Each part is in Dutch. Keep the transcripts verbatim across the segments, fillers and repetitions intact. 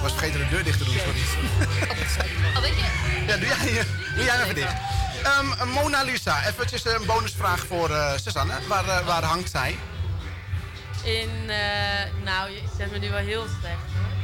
was vergeten de deur dicht te doen, sorry. Oh, weet je? Ja, doe jij, doe jij even dicht. Um, Mona Lisa, eventjes een bonusvraag voor uh, Suzanne. Waar, uh, waar hangt zij? In, uh, nou, je zet me nu wel heel slecht.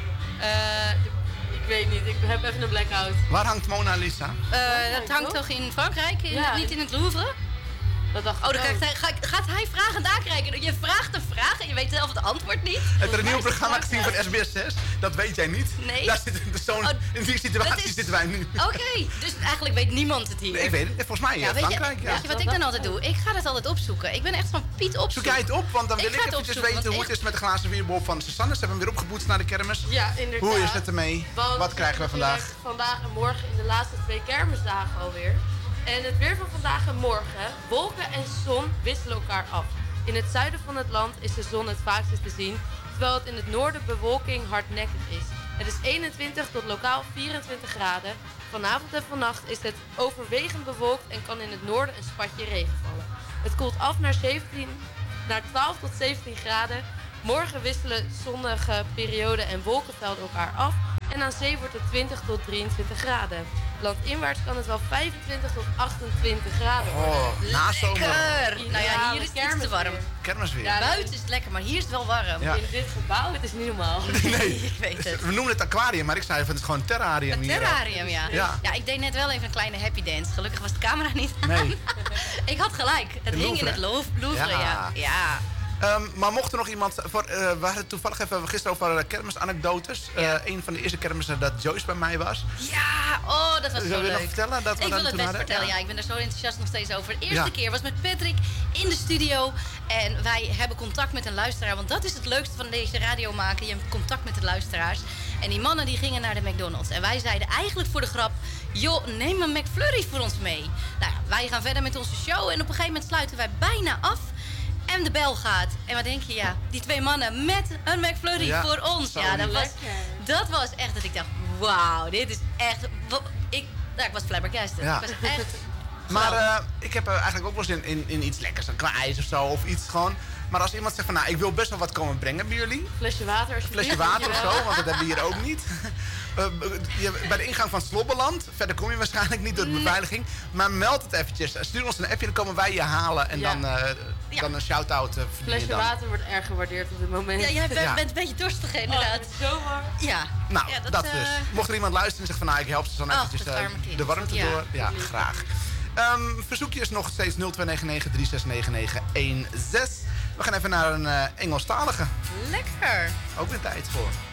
Uh, ik weet niet, ik heb even een blackout. Waar hangt Mona Lisa? Uh, dat hangt toch in Frankrijk, in, ja, niet in het Louvre? Dat dacht oh, dan krijgt hij, gaat, gaat hij vragend aankijken. Je vraagt een vraag en je weet zelf het antwoord niet. Heb je een nieuw programma gezien van S B S zes? Dat weet jij niet. Nee. Daar zit zo'n, oh, in die situatie is... zitten wij nu. Oké, okay, dus eigenlijk weet niemand het hier. Nee, ik weet het. Volgens mij ja, Frankrijk. Je, ja. Weet je wat ik dan altijd doe? Ik ga het altijd opzoeken. Ik ben echt van Piet opzoeken. Zoek jij het op? Want dan wil ik, ik eventjes weten hoe echt... het is met de glazen bierbol van Suzanne. Ze hebben hem weer opgeboetst naar de kermis. Ja, inderdaad. Hoe is het ermee? Want wat krijgen we vandaag? Vandaag en morgen in de laatste twee kermisdagen alweer. En het weer van vandaag en morgen, wolken en zon wisselen elkaar af. In het zuiden van het land is de zon het vaakst te zien, terwijl het in het noorden bewolking hardnekkig is. Het is eenentwintig tot lokaal vierentwintig graden. Vanavond en vannacht is het overwegend bewolkt en kan in het noorden een spatje regen vallen. Het koelt af naar, zeventien, naar twaalf tot zeventien graden. Morgen wisselen zonnige perioden en wolkenvelden elkaar af. En aan zee wordt het twintig tot drieëntwintig graden. Landinwaarts kan het wel vijfentwintig tot achtentwintig graden worden. Oh, nazomer. Lekker! Nou ja, hier is het iets te warm. Kermisweer. Ja, buiten is het lekker, maar hier is het wel warm. Ja. In dit gebouw, het is niet normaal. Nee, ik weet het. We noemen het aquarium, maar ik zei van het is gewoon een terrarium hier. Een terrarium, ja. ja. Ja, ik deed net wel even een kleine happy dance. Gelukkig was de camera niet aan. Nee. Ik had gelijk. Het hing in het Louvre, ja. ja. ja. Um, maar mocht er nog iemand... Voor, uh, we hadden toevallig even gisteren over uh, kermisanekdotes. Ja. Uh, een van de eerste kermissen dat Joyce bij mij was. Ja, oh, dat was Zullen zo we leuk. nog vertellen? Dat we ik wil het best hadden? vertellen, ja. ja. Ik ben er zo enthousiast nog steeds over. De eerste ja. keer was met Patrick in de studio. En wij hebben contact met een luisteraar. Want dat is het leukste van deze radio maken. Je hebt contact met de luisteraars. En die mannen die gingen naar de McDonald's. En wij zeiden eigenlijk voor de grap... joh, neem een McFlurry voor ons mee. Nou ja, wij gaan verder met onze show. En op een gegeven moment sluiten wij bijna af... En de bel gaat. En wat denk je? Ja, die twee mannen met een McFlurry ja, voor ons. Ja, dat was, dat was echt dat ik dacht, wauw, dit is echt... Ik, nou, ik was flabbergasted. Ja. Ik was echt... Maar uh, ik heb uh, eigenlijk ook wel zin in, in iets lekkers. Qua ijs of zo, of iets gewoon. Maar als iemand zegt van, nou, ik wil best wel wat komen brengen bij jullie. Flesje water. Een flesje water of zo, want dat hebben we hier ook niet. Uh, je, bij de ingang van Slobbeland. Verder kom je waarschijnlijk niet door de beveiliging. Maar meld het eventjes. Stuur ons een appje, dan komen wij je halen. En ja. dan, uh, ja. dan een shout-out uh, flesje dan. water wordt erg gewaardeerd op dit moment. Ja, jij bent, ja. bent een beetje dorstig inderdaad. Oh, zo warm. Ja. Nou, ja, dat, dat uh... dus. Mocht er iemand luisteren en zeggen van, nou, ik help ze dan oh, eventjes uh, de warmte ja. door. Ja, graag. Um, verzoekjes nog steeds nul twee negen negen drie zes negen negen een zes. We gaan even naar een uh, Engelstalige. Lekker. Ook weer tijd voor.